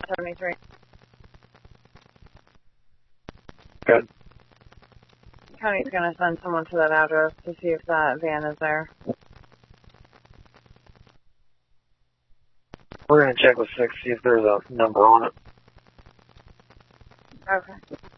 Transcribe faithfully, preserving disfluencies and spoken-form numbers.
seventy-three. Good. County's going to send someone to that address to see if that van is there. We're going to check with six, see if there's a number on it. Okay.